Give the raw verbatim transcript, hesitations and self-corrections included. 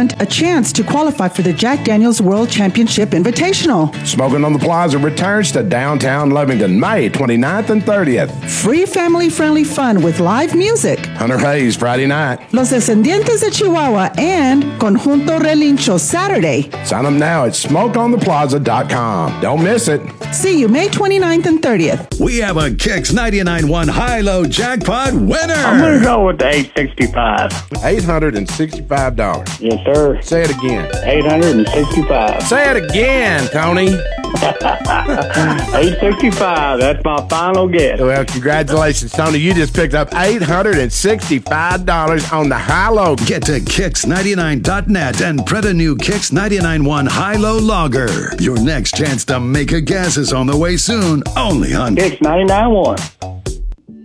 and a chance to qualify for the Jack Daniel's World Championship Invitational. Smoking on the Plaza returns to downtown Lovington May twenty-ninth and thirtieth. Free family-friendly fun with live music. Hunter Hayes Friday night. Los Descendientes de Chihuahua and Conjunto Relincho Saturday. Sign up now at smoke on the plaza dot com. Don't miss it. See you May twenty-ninth and thirtieth. We have a Kix ninety-nine point one high-low jackpot winner. I'm going to go with the eight sixty-five. eight hundred sixty-five dollars. Yes, sir. Say it again. eight hundred sixty-five. Say it again, Tony. eight sixty-five. That's my final guess. Well, congratulations, Tony. You just picked up eight hundred sixty-five dollars on the high-low. Get to Kix ninety-nine dot net and print a new Kix ninety-nine point one high-low logger. Your next chance to make a guess is on the way soon, only on Kix ninety-nine point one.